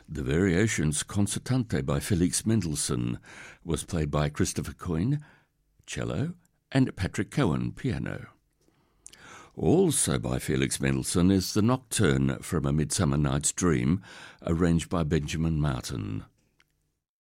The Variations Concertante by Felix Mendelssohn was played by Christopher Coyne, cello, and Patrick Cohen, piano. Also by Felix Mendelssohn is the Nocturne from A Midsummer Night's Dream, arranged by Benjamin Martin.